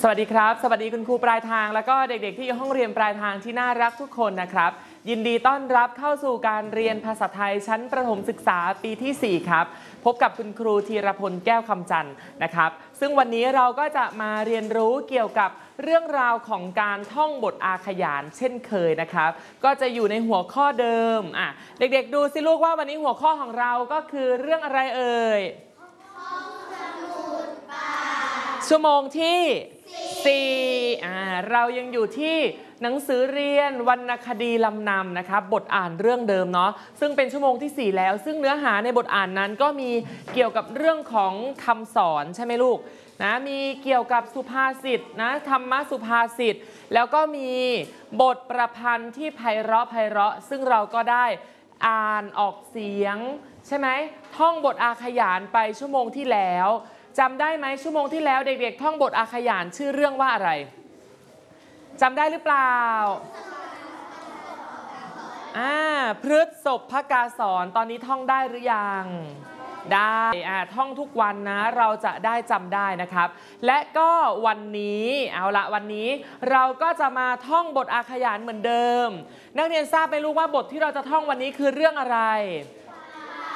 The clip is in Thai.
วัสดีครับสวัสดีคุณครูปลายทางแล้วก็เด็กๆที่อยู่ห้องเรียนปลายทางที่น่ารักทุกคนนะครับยินดีต้อนรับเข้าสู่การเรียนภาษาไทยชั้นประถมศึกษาปีที่4ครับพบกับคุณครูธีรพลแก้วคำจันทร์นะครับซึ่งวันนี้เราก็จะมาเรียนรู้เกี่ยวกับเรื่องราวของการท่องบทอาขยานเช่นเคยนะครับก็จะอยู่ในหัวข้อเดิมเด็กๆดูสิลูกว่าวันนี้หัวข้อของเราก็คือเรื่องอะไรเอ่ยชั่วโมงที่4เรายังอยู่ที่หนังสือเรียนวรรณคดีลำนำนะครับบทอ่านเรื่องเดิมเนาะซึ่งเป็นชั่วโมงที่4แล้วซึ่งเนื้อหาในบทอ่านนั้นก็มีเกี่ยวกับเรื่องของคำสอนใช่ไหมลูกนะมีเกี่ยวกับสุภาษิตนะธรรมะสุภาษิตแล้วก็มีบทประพันธ์ที่ไพเราะซึ่งเราก็ได้อ่านออกเสียงใช่ไหมท่องบทอาขยานไปชั่วโมงที่แล้วจำได้ไหมชั่วโมงที่แล้วเด็กๆท่องบทอาขยานชื่อเรื่องว่าอะไรจำได้หรือเปล่าพฤษภกาสรตอนนี้ท่องได้หรือยังได้ท่องทุกวันนะเราจะได้จำได้นะครับและก็วันนี้เอาละวันนี้เราก็จะมาท่องบทอาขยานเหมือนเดิมนักเรียนทราบไหมลูกว่าบทที่เราจะท่องวันนี้คือเรื่องอะไร